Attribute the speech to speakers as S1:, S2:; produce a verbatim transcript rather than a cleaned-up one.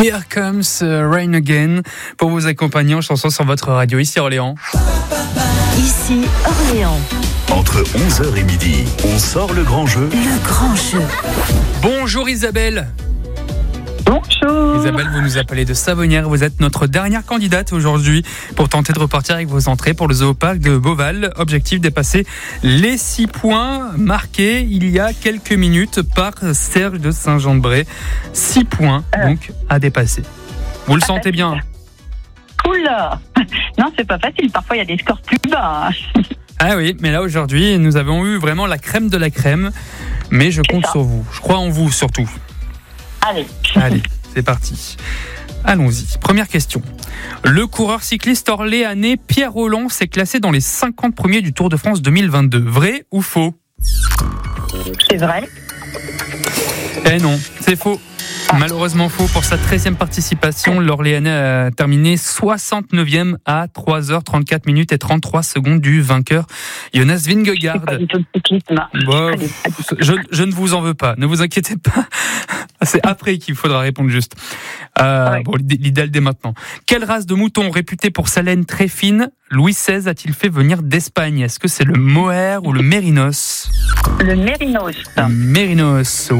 S1: Here Comes Rain Again pour vous accompagner en chanson sur votre radio. Ici Orléans.
S2: Ici Orléans.
S3: Entre onze heures et midi, on sort le grand jeu.
S2: Le grand jeu.
S1: Bonjour Isabelle.
S4: Bonjour.
S1: Isabelle, vous nous appelez de Savonnières. Vous êtes notre dernière candidate aujourd'hui pour tenter de repartir avec vos entrées pour le Zooparc de Beauval. Objectif, dépasser les six points marqués il y a quelques minutes par Serge de Saint-Jean-de-Bray. six points donc à dépasser. Vous le sentez bien?
S4: Oula. Non, c'est pas facile. Parfois, il y a des scores plus bas.
S1: Ah oui, mais là aujourd'hui, nous avons eu vraiment la crème de la crème. Mais je compte sur vous. Je crois en vous surtout.
S4: Allez.
S1: Allez, c'est parti. Allons-y. Première question. Le coureur cycliste orléanais Pierre Rolland s'est classé dans les cinquante premiers du Tour de France deux mille vingt-deux. Vrai ou faux?
S4: C'est vrai.
S1: Eh non, c'est faux. Malheureusement faux. Pour sa treizième participation, l'Orléanais a terminé soixante-neuvième à trois heures trente-quatre minutes et trente-trois secondes du vainqueur Jonas Vingegaard.
S4: C'est pas du tout le cyclisme.
S1: Bon, je, je ne vous en veux pas, ne vous inquiétez pas. C'est après qu'il faudra répondre juste. Euh,
S4: ouais.
S1: Bon, l'idéal dès maintenant. Quelle race de mouton réputée pour sa laine très fine Louis seize a-t-il fait venir d'Espagne? Est-ce que c'est le Mohair ou le Mérinos?
S4: Le Mérinos.
S1: Le Mérinos.